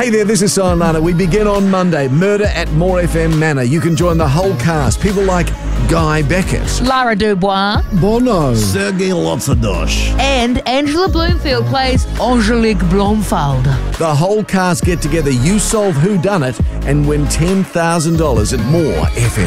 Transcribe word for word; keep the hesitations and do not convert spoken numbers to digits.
Hey there, this is Simon Lana. We begin on Monday. Murder at More F M Manor. You can join the whole cast. People like Guy Beckett, Lara Dubois, Bono, Sergei Lotsadosh, and Angela Bloomfield plays Angelique Blomfield. The whole cast get together. You solve whodunit and win ten thousand dollars at More F M.